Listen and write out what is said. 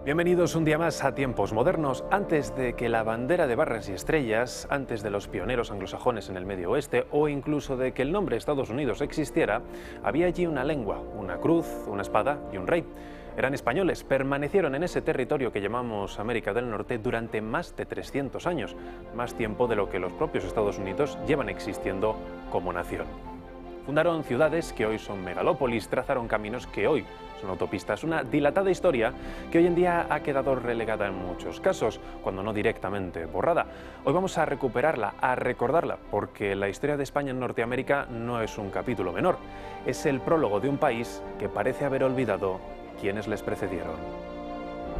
Bienvenidos un día más a Tiempos Modernos. Antes de que la bandera de barras y estrellas, antes de los pioneros anglosajones en el Medio Oeste o incluso de que el nombre Estados Unidos existiera, había allí una lengua, una cruz, una espada y un rey. Eran españoles, permanecieron en ese territorio que llamamos América del Norte durante más de 300 años, más tiempo de lo que los propios Estados Unidos llevan existiendo como nación. Fundaron ciudades que hoy son megalópolis, trazaron caminos que hoy son autopistas, una dilatada historia que hoy en día ha quedado relegada en muchos casos, cuando no directamente borrada. Hoy vamos a recuperarla, a recordarla, porque la historia de España en Norteamérica no es un capítulo menor, es el prólogo de un país que parece haber olvidado quienes les precedieron.